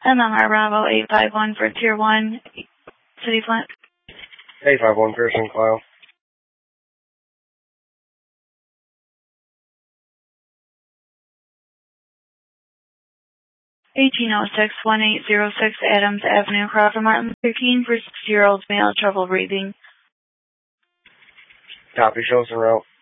MMR Bravo 851 for Tier 1, City Flint. 851 Pearson, Cloud. 1806-1806 Adams Avenue, Crawford Martin, 13 for 6-year-old male, trouble breathing. Copy, shows en route.